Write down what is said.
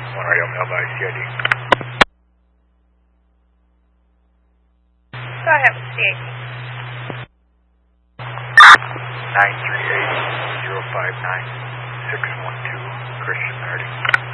One radio mail by CID. Go ahead with CID. 938-059-612, Christian Hardy.